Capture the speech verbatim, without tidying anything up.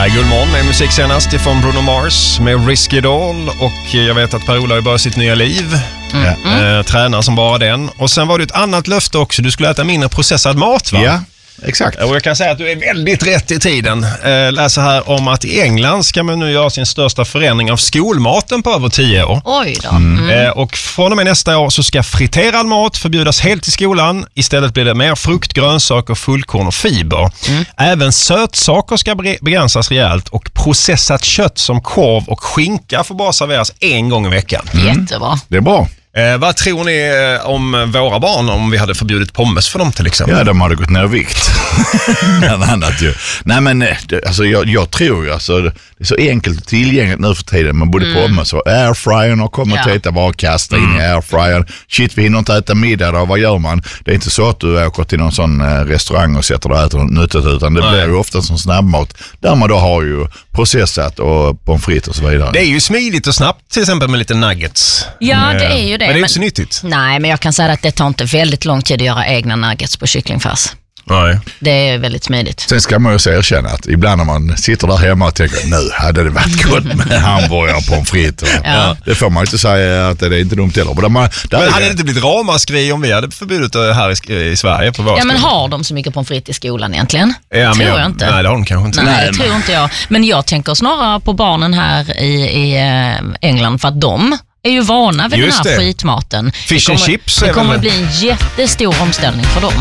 Ja, god morgon med musik senast från Bruno Mars med Risky Doll, och jag vet att Per-Ola har börjat sitt nya liv. Mm. Mm. Eh, tränar som bara den. Och sen var det ett annat löfte också, du skulle äta mindre processad mat, va? Ja, exakt. Och jag kan säga att du är väldigt rätt i tiden. Eh, läser här om att i England ska man nu göra sin största förändring av skolmaten på över tio år. Oj då. Mm. Eh, och från och med nästa år så ska friterad mat förbjudas helt i skolan. Istället blir det mer frukt, grönsaker, fullkorn och fiber. Mm. Även sötsaker ska begränsas rejält, och processat kött som korv och skinka får bara serveras en gång i veckan. Mm. Jättebra. Det är bra. Eh, vad tror ni om våra barn om vi hade förbjudit pommes för dem till exempel? Ja, de hade gått ner i vikt. Bland annat ju. Nej, men det, alltså, jag, jag tror ju alltså, det är så enkelt och tillgängligt nu för tiden. Man både mm. pommes och airfryern och kommer ja. till äta, bara kasta in mm. i airfryern. Shit, vi hinner inte äta middag då, vad gör man? Det är inte så att du åker till någon sån eh, restaurang och sätter dig och äter något nyttigt, utan det Nej. blir ju ofta som snabbmat. Där man då har ju processat och pommes frites och så vidare. Det är ju smidigt och snabbt, till exempel med lite nuggets. Ja, det är ju det. Men det är inte så nyttigt. Nej, men jag kan säga att det tar inte väldigt lång tid att göra egna nuggets på kycklingfärs. Nej. Det är väldigt smidigt. Sen ska man ju så erkänna att ibland när man sitter där hemma och tänker, nu hade det varit gott med hamburgare och pommes frites. Ja. Det får man inte säga att det är inte dumt heller. Men, man, men hade det inte blivit ramaskri om vi hade förbjudit det här i, i Sverige på vår Ja, skola? men har de så mycket pommes frites i skolan egentligen? Ja, tror jag, jag inte. Nej, det har de kanske inte. Nej, nej det tror inte jag. Men jag tänker snarare på barnen här i, i England, för att de är ju vana vid Just den här det. skitmaten. Fish det kommer, and chips det kommer väl... bli en jättestor omställning för dem.